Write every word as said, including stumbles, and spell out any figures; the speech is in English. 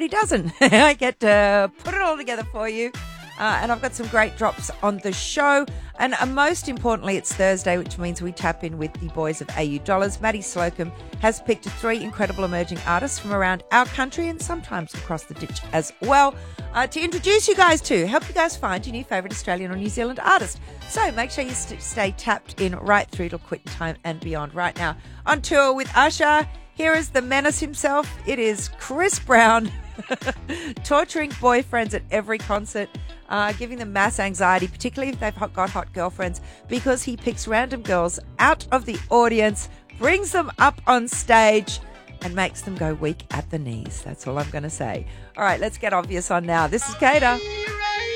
somebody doesn't. I get to put it all together for you. Uh, and I've got some great drops on the show. And uh, most importantly, it's Thursday, which means we tap in with the boys of A U Dollars. Maddie Slocum has picked three incredible emerging artists from around our country and sometimes across the ditch as well uh, to introduce you guys to, help you guys find your new favourite Australian or New Zealand artist. So make sure you st- stay tapped in right through till quitting time and beyond. Right now, on tour with Usher, here is the menace himself. It is Chris Brown torturing boyfriends at every concert, uh, giving them mass anxiety, particularly if they've got hot girlfriends, because he picks random girls out of the audience, brings them up on stage, and makes them go weak at the knees. That's all I'm going to say. All right, let's get obvious on now. This is Kata.